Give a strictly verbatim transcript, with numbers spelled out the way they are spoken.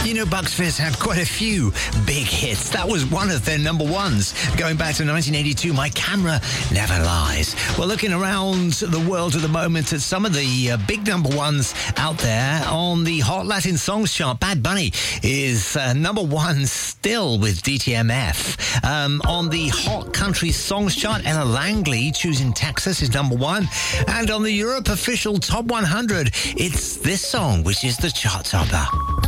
You know, Bucks Fizz had quite a few big hits. That was one of their number ones. Going back to nineteen eighty-two, My Camera Never Lies. We're looking around the world at the moment at some of the uh, big number ones out there on the Hot Latin Songs chart. Bad Bunny is uh, number one still with D T M F. Um, on the Hot Country Songs chart, Ella Langley, Choosing Texas, is number one. And on the Europe Official Top one hundred, it's this song, which is the chart topper.